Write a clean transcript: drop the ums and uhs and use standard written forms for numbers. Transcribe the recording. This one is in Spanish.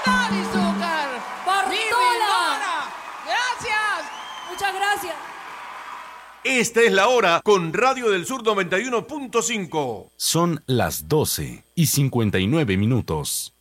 Dale, Zúcar. Bartola. Gracias. Muchas gracias. Esta es la hora con Radio del Sur 91.5. Son las 12:59.